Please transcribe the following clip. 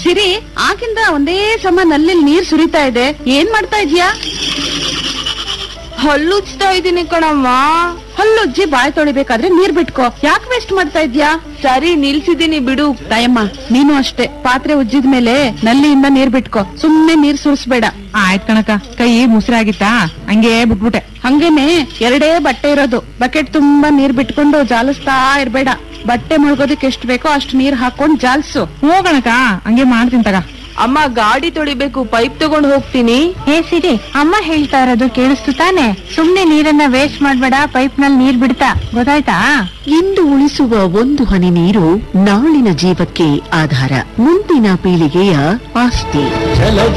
ಸಿರಿ, ಆಗಿಂದ ಒಂದೇ ಸಮ ನಲ್ಲಿ ನೀರ್ ಸುರಿತಾ ಇದೆ, ಏನ್ ಮಾಡ್ತಾ ಇದ್ಯಾ? ಹಲ್ಲುಜ್ತಾ ಇದೀನಿ ಕಣಮ್ಮ. ಹಲ್ಲುಜ್ಜಿ ಬಾಯ್ ತೊಳಿಬೇಕಾದ್ರೆ ನೀರ್ ಬಿಟ್ಕೋ, ಯಾಕೆ ವೇಸ್ಟ್ ಮಾಡ್ತಾ ಇದ್ಯಾ? ಸರಿ, ನಿಲ್ಸಿದೀನಿ ಬಿಡು. ತಾಯಮ್ಮ, ನೀನು ಅಷ್ಟೇ, ಪಾತ್ರೆ ಉಜ್ಜಿದ್ಮೇಲೆ ನಲ್ಲಿಯಿಂದ ನೀರ್ ಬಿಟ್ಕೋ, ಸುಮ್ನೆ ನೀರ್ ಸುರಿಸ್ಬೇಡ. ಆಯ್ತ್ ಕಣಕ, ಕೈ ಮುಸ್ರಾಗಿತ್ತಾ ಹಂಗೆ ಬಿಟ್ಬಿಟ್ಟೆ. ಹಂಗೇನೆ 2 ಬಟ್ಟೆ ಇರೋದು, ಬಕೆಟ್ ತುಂಬಾ ನೀರ್ ಬಿಟ್ಕೊಂಡು ಜಾಲಿಸ್ತಾ ಇರ್ಬೇಡ. ಬಟ್ಟೆ ಮುಳುಗೋದಕ್ಕೆ ಎಷ್ಟ್ ಬೇಕೋ ಅಷ್ಟು ನೀರ್ ಹಾಕೊಂಡ್ ಜಾಲ್ಸು. ಹೋಗಣಕ, ಹಂಗೆ ಮಾಡ್ತೀನಿ ತಗ. ಅಮ್ಮ, ಗಾಡಿ ತೊಳಿಬೇಕು, ಪೈಪ್ ತಗೊಂಡ್ ಹೋಗ್ತೀನಿ. ಹೇ ಸಿರಿ, ಅಮ್ಮ ಹೇಳ್ತಾ ಇರೋದು ಕೇಳಿಸ್ತು ತಾನೆ? ಸುಮ್ನೆ ನೀರನ್ನ ವೇಸ್ಟ್ ಮಾಡ್ಬೇಡ, ಪೈಪ್ ನಲ್ಲಿ ನೀರ್ ಬಿಡ್ತಾ, ಗೊತ್ತಾಯ್ತಾ? ಇಂದು ಉಳಿಸುವ ಒಂದು ಹನಿ ನೀರು ನಾಳಿನ ಜೀವಕ್ಕೆ ಆಧಾರ, ಮುಂದಿನ ಪೀಳಿಗೆಯ ಆಸ್ತಿ.